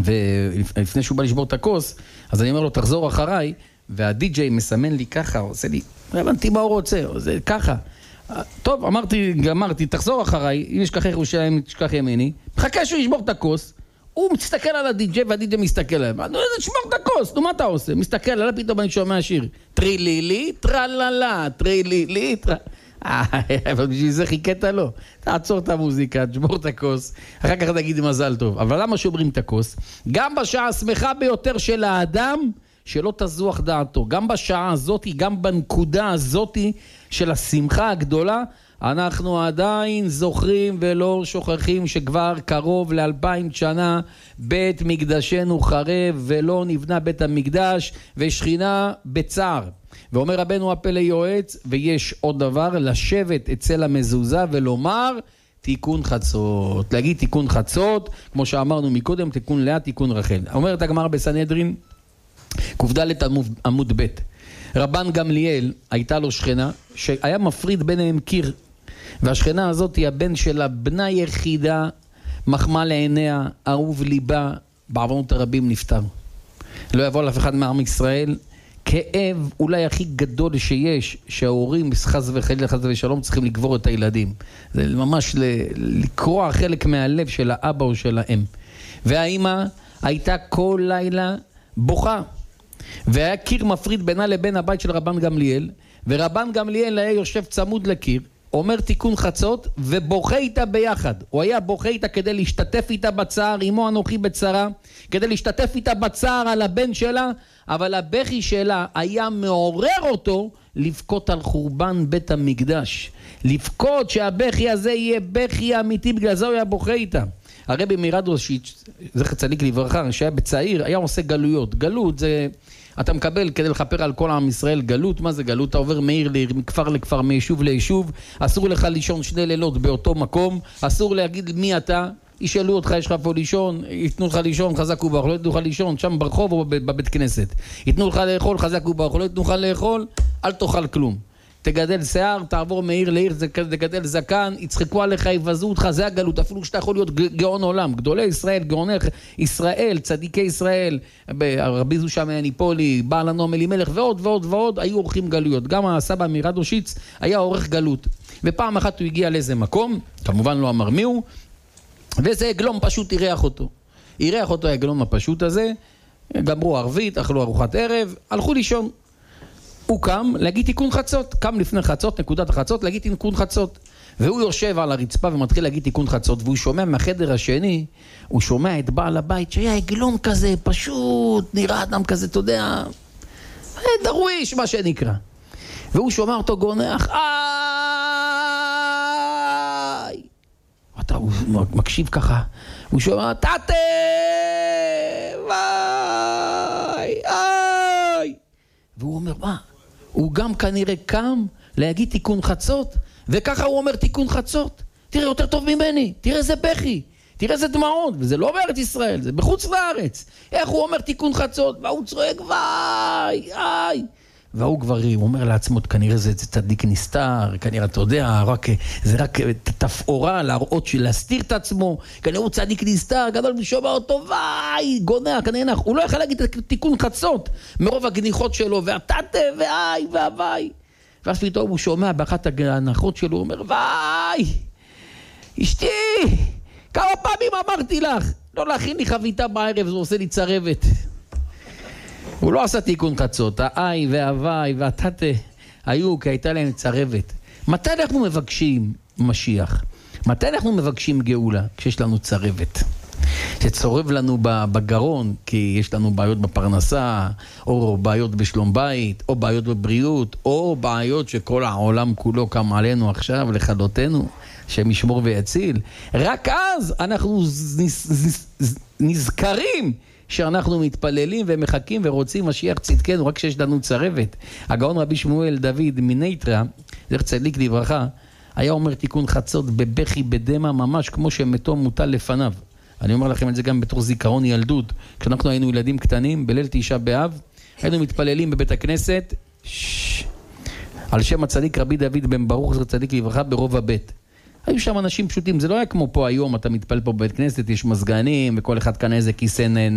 ולפני שהוא בא לשבור את הכוס, אז אני אומר לו, תחזור אחריי, והדי-ג'יי מסמן לי ככה, עושה לי, לא הבנתי מה הוא רוצה, זה ככה. טוב, גמרתי, תחזור אחריי, אם יש ככה ירושלים, תשכח ימיני, מחכה שהוא ישבור את הכוס, הוא מסתכל על הדי-ג'יי והדי-ג'יי מסתכל עליו. אני לא יודע, תשמור את הכוס, נו מה אתה עושה? מסתכל עליו, פתאום אני שומע שיר. טרילילי, טרללה, טרילילי, אבל בשביל זה חיכית לו. תעצור את המוזיקה, תשמור את הכוס, אחר כך תגיד מזל טוב. אבל למה שומרים את הכוס? גם בשעה השמחה ביותר של האדם, שלא תזוח דעתו. גם בשעה הזאת, גם בנקודה הזאת של השמחה הגדולה, אנחנו עדיין זוכרים ולא שוכחים שכבר קרוב ל2000 שנה בית מקדשנו חרב ולא נבנה בית המקדש ושכינה בצער. ואומר רבנו הפלא יועץ, ויש עוד דבר, לשבת אצל המזוזה ולומר תיקון חצות. להגיד תיקון חצות, כמו שאמרנו מקודם, תיקון לאה, תיקון רחל. אומרת הגמרא בסנהדרין, ק"ד עמוד ב', רבן גמליאל הייתה לו שכנה שהיה מפריד ביניהם קיר, והשכנה הזאת היא הבן שלה, בנה יחידה, מחמא לעיניה, אהוב ליבה, בעוונות הרבים נפטר. לא יבוא לאף אחד מעם ישראל, כאב אולי הכי גדול שיש, שההורים חס וחלילה חס ושלום צריכים לקבור את הילדים. זה ממש לקרוע חלק מהלב של האבא או של האם. והאמא הייתה כל לילה בוכה. והיה קיר מפריד בינה לבין הבית של רבן גמליאל, ורבן גמליאל היה יושב צמוד לקיר, אומר תיקון חצות ובוכה איתה ביחד. הוא היה בוכה איתה כדי להשתתף איתה בצער, אמו אנוכי בצרה, כדי להשתתף איתה בצער על הבן שלה, אבל הבכי שלה היה מעורר אותו לבכות על חורבן בית המקדש. לבכות שהבכי הזה יהיה בכי אמיתי, בגלל זה הוא היה בוכה איתה. הרבי מרדרושיץ, זכר צדיק לברכה, שהיה בצעיר, היה עושה גלויות. גלות זה, אתה מקבל כדי לחפר על כל עם ישראל גלות. מה זה גלות? אתה עובר מעיר לעיר, מכפר לכפר, מיישוב ליישוב, אסור לך לישון 2 לילות באותו מקום, אסור להגיד מי אתה, ישאלו אותך, יש לך פה לישון, ייתנו לך לישון, חזק וברוך, לא ייתנו לך לישון, שם ברחוב או בבית כנסת. ייתנו לך לאכול, חזק וברוך, לא ייתנו לך לאכול, אל תאכל כלום. תגדל שיער, תעבור מעיר לעיר, תגדל זקן, יצחקו עליך, יבזו אותך, זה הגלות. אפילו שאתה יכול להיות גאון עולם, גדולי ישראל, גאוני ישראל, צדיקי ישראל, רבי זושה מהניפולי, בעל הנועם אלימלך ועוד ועוד ועוד, היו עורכים גלויות. גם הסבא מרדושיץ היה עורך גלות. ופעם אחת הוא הגיע לאיזה מקום, כמובן לא אמר מיהו, ואיזה עגלום פשוט אירח אותו. אירח אותו העגלום הפשוט הזה, גמרו ערבית, אכלו ארוחת ערב, הלכו לישון. הוא קם להגיד תיקון חצות, קם לפני חצות, נקודת החצות, להגיד תיקון חצות. והוא יושב על הרצפה ומתחיל להגיד תיקון חצות, והוא שומע מהחדר השני, הוא שומע את בעל הבית שהיה עגלון כזה, פשוט, נראה אדם כזה, אתה יודע, דרוויש, מה שנקרא. והוא שומע אותו גונח, איי! הוא מקשיב ככה, הוא שומע, תתה! איי! איי! והוא אומר, מה? הוא גם כנראה קם להגיד תיקון חצות, וככה הוא אומר תיקון חצות. תראה יותר טוב ממני, תראה איזה בכי, תראה איזה דמעות, וזה לא בארץ ישראל, זה בחוץ לארץ. איך הוא אומר תיקון חצות, והוא צועק, ואי, איי. והוא כבר אומר לעצמו, כנראה זה צדיק נסתר, כנראה אתה יודע, זה רק תפאורה להראות להסתיר את עצמו, כנראה הוא צדיק נסתר, גדול משומע אותו, ואי, גונח, כנראה הוא לא יכול להגיד תיקון חצות, מרוב הגניחות שלו, והתתה, ואי, והווי. ואז פתאום הוא שומע באחת ההנחות שלו, הוא אומר, ואי, אשתי, כמה פעמים אמרתי לך, לא להכין לי חביתה בערב, זה עושה לי צרבת. הוא לא עשה תיקון חצות, האי והווי והתתה היו כי הייתה להם צרבת. מתי אנחנו מבקשים משיח? מתי אנחנו מבקשים גאולה? כשיש לנו צרבת. שצורב לנו בגרון, כי יש לנו בעיות בפרנסה, או בעיות בשלום בית, או בעיות בבריאות, או בעיות שכל העולם כולו קם עלינו עכשיו לכדותנו, שמשמור ויציל. רק אז אנחנו נזכרים שאנחנו מתפללים ומחכים ורוצים משיח צדקנו, רק שיש לנו צרבת. הגאון רבי שמואל דוד מנייטרה, זכר צדיק לברכה, היה אומר תיקון חצות בבכי בדמע, ממש כמו שמתו מוטל לפניו. אני אומר לכם את זה גם בתור זיכרון ילדות. כשאנחנו היינו ילדים קטנים, בליל תשעה באב, היינו מתפללים בבית הכנסת, על שם הצדיק רבי דוד בן ברוך, זכר צדיק לברכה, ברוב הבית. היו שם אנשים פשוטים, זה לא היה כמו פה היום, אתה מתפלל פה בבית כנסת, יש מזגנים, וכל אחד כאן איזה כיסא